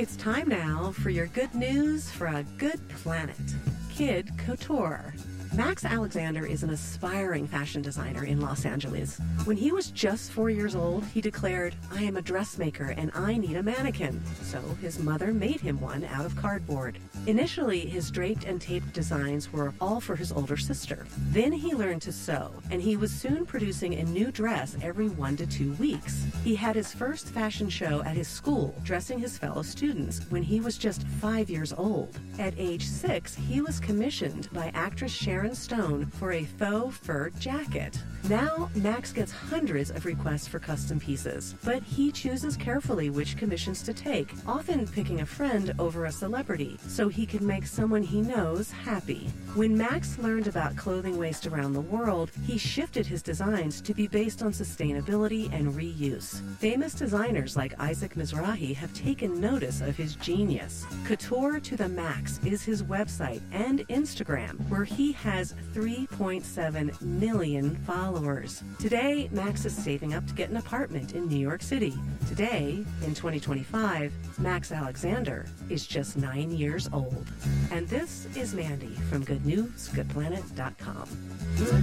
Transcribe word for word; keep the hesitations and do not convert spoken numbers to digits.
It's time now for your good news for a good planet. Kid Couture. Max Alexander is an aspiring fashion designer in Los Angeles. When he was just four years old, he declared, "I am a dressmaker and I need a mannequin." So his mother made him one out of cardboard. Initially, his draped and taped designs were all for his older sister. Then he learned to sew, and he was soon producing a new dress every one to two weeks. He had his first fashion show at his school, dressing his fellow students, when he was just five years old. At age six, he was commissioned by actress Sharon Stone for a faux fur jacket. Now, Max gets hundreds of requests for custom pieces, but he chooses carefully which commissions to take, often picking a friend over a celebrity, so he can make someone he knows happy. When Max learned about clothing waste around the world, he shifted his designs to be based on sustainability and reuse. Famous designers like Isaac Mizrahi have taken notice of his genius. Couture to the Max is his website and Instagram, where he has three point seven million followers. Today, Max is saving up to get an apartment in New York City. Today, in twenty twenty-five, Max Alexander is just nine years old. And this is Mandy from good news good planet dot com. Good